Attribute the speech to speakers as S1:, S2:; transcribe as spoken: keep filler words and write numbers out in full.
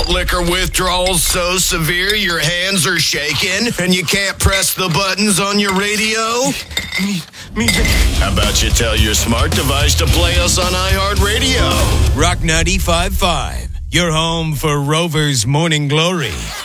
S1: malt liquor withdrawal so severe your hands are shaking and you can't press the buttons on your radio?
S2: Me, me.
S1: How about you tell your smart device to play us on iHeartRadio?
S3: Rock ninety-five point five, your home for Rover's Morning Glory.